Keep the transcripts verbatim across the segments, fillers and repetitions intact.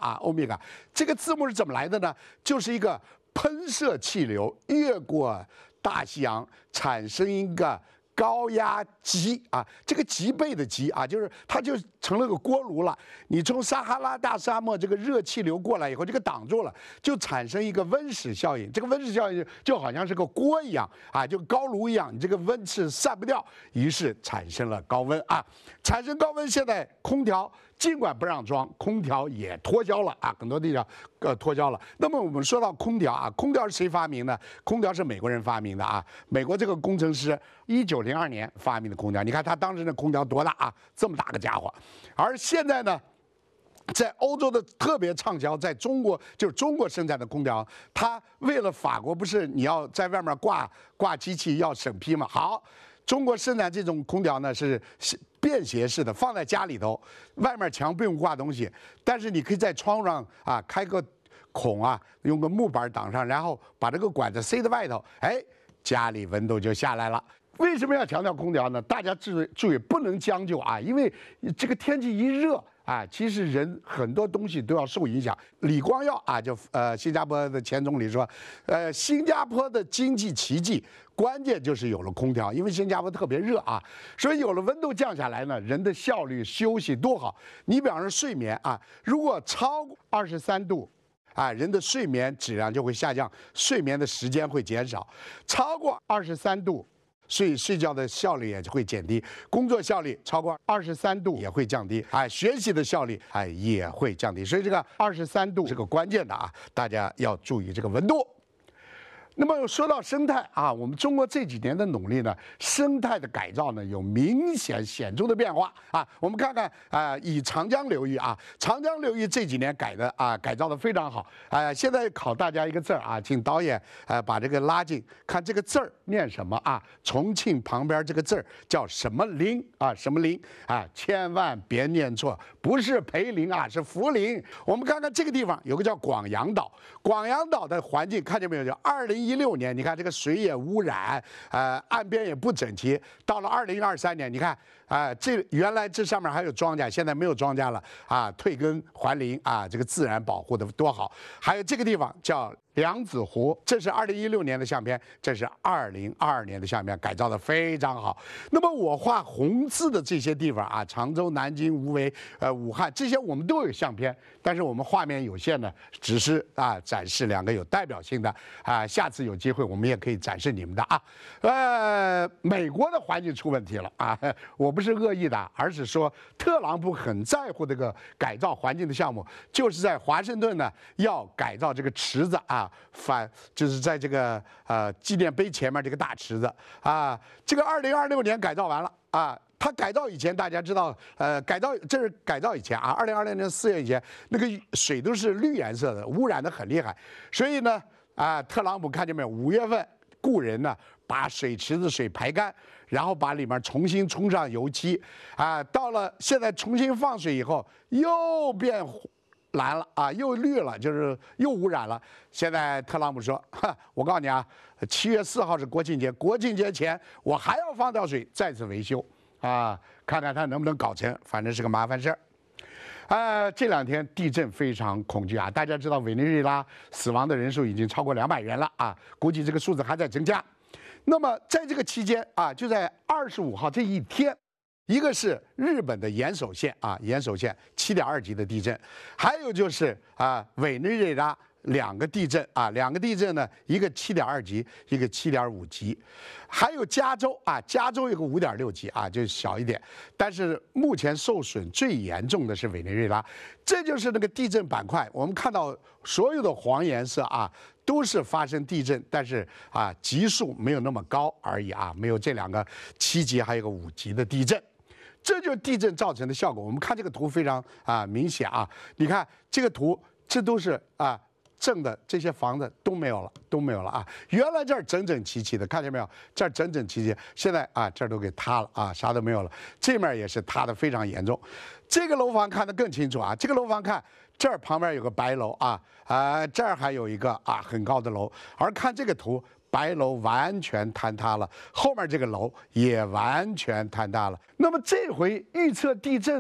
啊，欧米伽。这个字母是怎么来的呢？就是一个喷射气流越过大西洋，产生一个高压极啊，这个极背的极啊，就是它就成了个锅炉了。你从撒哈拉大沙漠这个热气流过来以后，这个挡住了，就产生一个温室效应。这个温室效应就好像是个锅一样啊，就高炉一样，你这个温是散不掉，于是产生了高温啊。产生高温，现在空调尽管不让装，空调也脱销了啊，很多地方呃脱销了。那么我们说到空调啊，空调是谁发明的？空调是美国人发明的啊，美国这个工程师一九零二年发明的空调。你看他当时的空调多大啊，这么大个家伙。而现在呢，在欧洲的特别畅销，在中国就是中国生产的空调，它为了法国不是你要在外面挂挂机器要审批吗？好，中国生产这种空调呢是便携式的，放在家里头，外面墙不用挂东西，但是你可以在窗上啊开个孔啊，用个木板挡上，然后把这个管子塞在外头，哎，家里温度就下来了。为什么要强调空调呢？大家注意注意，不能将就啊，因为这个天气一热啊，其实人很多东西都要受影响。李光耀啊，就呃新加坡的前总理说，呃，新加坡的经济奇迹关键就是有了空调，因为新加坡特别热啊，所以有了温度降下来呢，人的效率、休息多好。你比方说睡眠啊，如果超过二十三度。啊，人的睡眠质量就会下降，睡眠的时间会减少，超过二十三度，睡睡觉的效率也会减低，工作效率超过二十三度也会降低，哎，学习的效率哎也会降低，所以这个二十三度是个关键的啊，大家要注意这个温度。那么说到生态啊，我们中国这几年的努力呢，生态的改造呢有明显显著的变化啊。我们看看啊，以长江流域啊，长江流域这几年改的啊，改造的非常好。啊，现在考大家一个字儿啊，请导演呃把这个拉近，看这个字儿念什么啊？重庆旁边这个字儿叫什么林啊？什么林啊？千万别念错，不是裴林啊，是涪陵。我们看看这个地方有个叫广阳岛，广阳岛的环境看见没有？就二零一六年，你看这个水也污染，呃，岸边也不整齐。到了二零二三年，你看，啊、呃，这原来这上面还有庄稼，现在没有庄稼了啊，退耕还林啊，这个自然保护的多好。还有这个地方叫梁子湖，这是二零一六年的相片，这是二零二二年的相片，改造的非常好。那么我画红字的这些地方啊，常州、南京、无为、呃武汉这些我们都有相片，但是我们画面有限呢，只是啊展示两个有代表性的啊，下次有机会我们也可以展示你们的啊。呃，美国的环境出问题了啊，我不是恶意的，而是说特朗普很在乎这个改造环境的项目，就是在华盛顿呢要改造这个池子啊。反就是在这个呃纪念碑前面这个大池子啊，这个二零二六年改造完了啊。它改造以前，大家知道，呃，改造这是改造以前啊，二零二零年四月以前，那个水都是绿颜色的，污染的很厉害。所以呢，啊，特朗普看见没有？五月份雇人呢，把水池子水排干，然后把里面重新冲上油漆，啊，到了现在重新放水以后，又变蓝了啊，又绿了，就是又污染了。现在特朗普说：“哈，我告诉你啊，七月四号是国庆节，国庆节前我还要放掉水，再次维修啊，看看他能不能搞成，反正是个麻烦事儿。”呃，这两天地震非常恐惧啊，大家知道委内瑞拉死亡的人数已经超过两百人了啊，估计这个数字还在增加。那么在这个期间啊，就在二十五号这一天。一个是日本的岩手县啊，岩手县七点二级的地震，还有就是啊委内瑞拉两个地震啊，两个地震呢，一个七点二级，一个七点五级，还有加州啊，加州有个五点六级啊，就小一点，但是目前受损最严重的是委内瑞拉，这就是那个地震板块，我们看到所有的黄颜色啊。都是发生地震，但是啊级数没有那么高而已啊，没有这两个七级还有个五级的地震，这就是地震造成的效果。我们看这个图非常啊明显啊，你看这个图，这都是啊正的这些房子都没有了，都没有了啊。原来这儿整整齐齐的，看见没有？这儿整整齐齐，现在啊这儿都给塌了啊，啥都没有了。这面也是塌的非常严重。这个楼房看得更清楚啊，这个楼房看。这儿旁边有个白楼啊，啊、呃，这儿还有一个啊很高的楼，而看这个图，白楼完全坍塌了，后面这个楼也完全坍塌了。那么这回预测地震呢，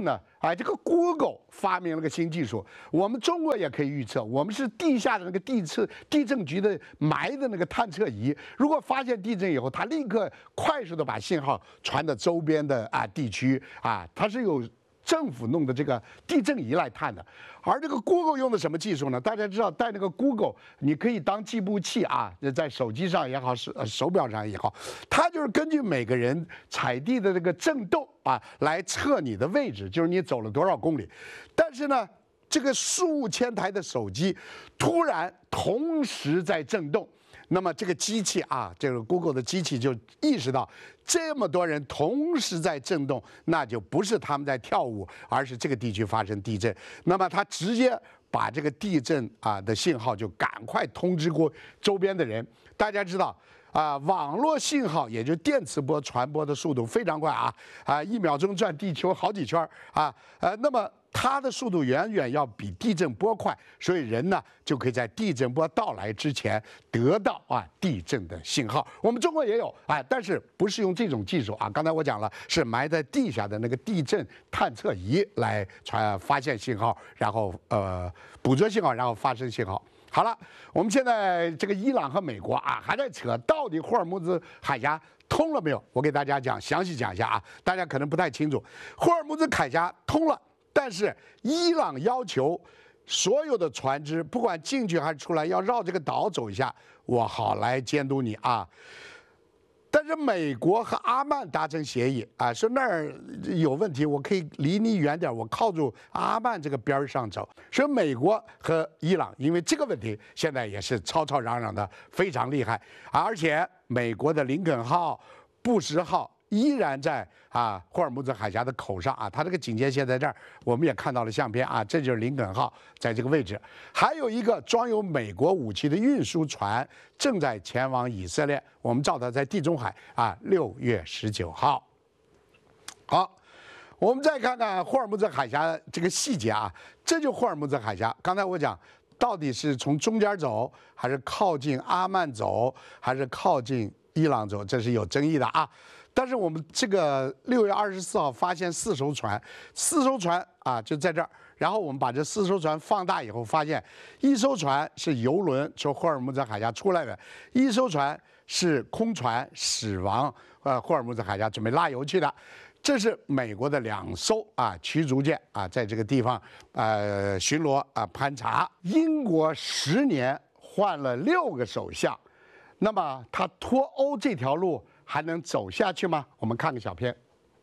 哎，这个 Google 发明了个新技术，我们中国也可以预测。我们是地下的那个地测地震局的埋的那个探测仪，如果发现地震以后，它立刻快速的把信号传到周边的啊地区啊，它是有政府弄的这个地震仪来探的。而这个 Google 用的什么技术呢？大家知道带那个 Google， 你可以当计步器啊，在手机上也好，手手表上也好，它就是根据每个人踩地的这个震动啊，来测你的位置，就是你走了多少公里。但是呢，这个数千台的手机突然同时在震动。那么这个机器啊，这个 Google 的机器就意识到，这么多人同时在震动，那就不是他们在跳舞，而是这个地区发生地震。那么他直接把这个地震啊的信号就赶快通知过周边的人。大家知道啊，网络信号也就是电磁波传播的速度非常快啊啊，一秒钟转地球好几圈啊呃，那么。它的速度远远要比地震波快，所以人呢就可以在地震波到来之前得到啊地震的信号。我们中国也有啊，但是不是用这种技术啊？刚才我讲了，是埋在地下的那个地震探测仪来传发现信号，然后呃捕捉信号，然后发生信号。好了，我们现在这个伊朗和美国啊还在扯，到底霍尔木兹海峡通了没有？我给大家讲详细讲一下啊，大家可能不太清楚，霍尔木兹海峡通了。但是伊朗要求所有的船只，不管进去还是出来，要绕这个岛走一下，我好来监督你啊。但是美国和阿曼达成协议啊，说那儿有问题，我可以离你远点，我靠住阿曼这个边上走。所以美国和伊朗因为这个问题，现在也是吵吵嚷嚷的非常厉害，而且美国的林肯号、布什号依然在啊霍尔木兹海峡的口上啊，它这个警戒线在这儿，我们也看到了相片啊，这就是林肯号在这个位置。还有一个装有美国武器的运输船正在前往以色列，我们照它在地中海啊，六月十九号。好，我们再看看霍尔木兹海峡这个细节啊，这就霍尔木兹海峡。刚才我讲，到底是从中间走，还是靠近阿曼走，还是靠近伊朗走，这是有争议的啊。但是我们这个六月二十四号发现四艘船，四艘船啊就在这儿。然后我们把这四艘船放大以后，发现一艘船是游轮从霍尔木兹海峡出来的，一艘船是空船驶往呃霍尔木兹海峡准备拉油去的。这是美国的两艘啊驱逐舰啊，在这个地方呃巡逻啊盘查。英国十年换了六个首相，那么他脱欧这条路还能走下去吗？我们看个小片。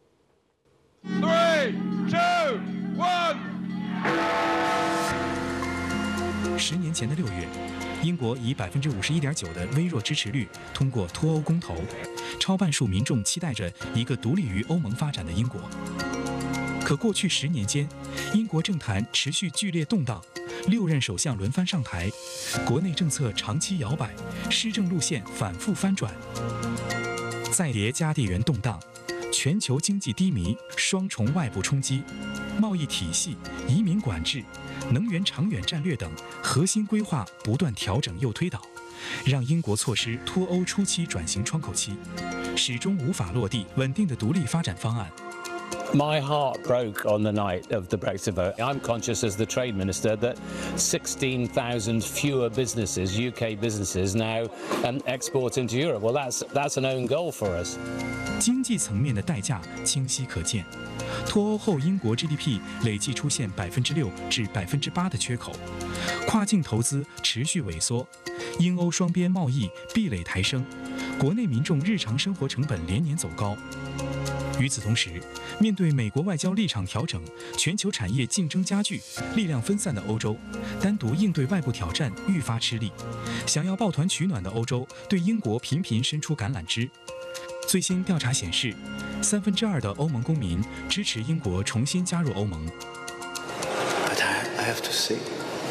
Three, two, one。 十年前的六月，英国以百分之五十一点九的微弱支持率通过脱欧公投，超半数民众期待着一个独立于欧盟发展的英国。可过去十年间，英国政坛持续剧烈动荡，六任首相轮番上台，国内政策长期摇摆，施政路线反复翻转。再叠加地缘动荡，全球经济低迷，双重外部冲击，贸易体系、移民管制、能源长远战略等核心规划不断调整又推倒，让英国错失脱欧初期转型窗口期，始终无法落地稳定的独立发展方案。 My heart broke on the night of the Brexit vote. I'm conscious as the trade minister that sixteen thousand fewer businesses, U K businesses, now um, export into Europe. Well, that's that's an own goal for us. 经济层面的代价清晰可见，脱欧后英国 G D P 累计出现百分之六至百分之八的缺口，跨境投资持续萎缩，英欧双边贸易壁垒抬升，国内民众日常生活成本连年走高。与此同时，面对美国外交立场调整、全球产业竞争加剧、力量分散的欧洲，单独应对外部挑战愈发吃力。想要抱团取暖的欧洲对英国频频伸出橄榄枝。最新调查显示，三分之二的欧盟公民支持英国重新加入欧盟。 But I, I have to say,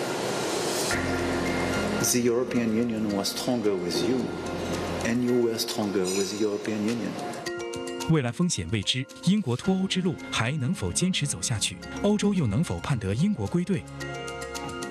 the European Union was stronger with you, and you were stronger with the European Union. 未来风险未知，英国脱欧之路还能否坚持走下去？欧洲又能否盼得英国归队？